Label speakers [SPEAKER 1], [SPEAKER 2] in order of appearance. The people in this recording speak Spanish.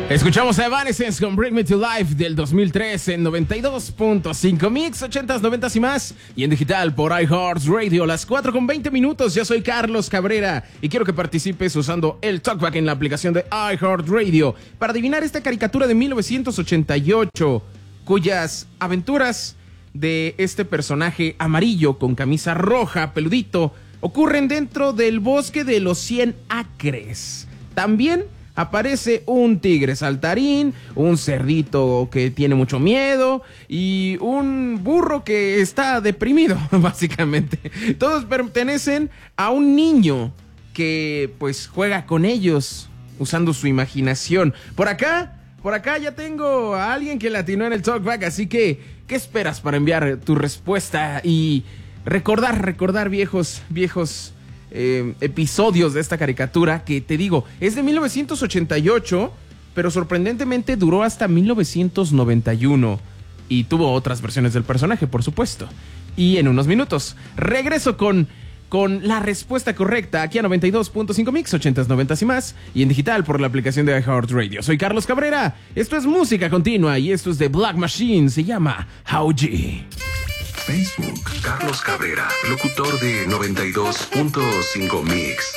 [SPEAKER 1] Escuchamos a Evanescence con Bring Me to Life del 2003 en 92.5 Mix, 80s, 90s y más. Y en digital por iHeartRadio, las 4:20. Yo soy Carlos Cabrera y quiero que participes usando el TalkBack en la aplicación de iHeartRadio para adivinar esta caricatura de 1988, cuyas aventuras de este personaje amarillo con camisa roja, peludito, ocurren dentro del bosque de los 100 acres. También aparece un tigre saltarín, un cerdito que tiene mucho miedo y un burro que está deprimido, básicamente. Todos pertenecen a un niño que pues juega con ellos usando su imaginación. Por acá ya tengo a alguien que le atinó en el TalkBack, así que ¿qué esperas para enviar tu respuesta y recordar viejos episodios de esta caricatura que, te digo, es de 1988, pero sorprendentemente duró hasta 1991 y tuvo otras versiones del personaje, por supuesto. Y en unos minutos regreso con la respuesta correcta aquí a 92.5 Mix, 80s, 90s y más, y en digital por la aplicación de iHeartRadio. Soy Carlos Cabrera, esto es Música Continua y esto es de Black Machine, se llama How G.
[SPEAKER 2] Facebook, Carlos Cabrera, locutor de 92.5 Mix.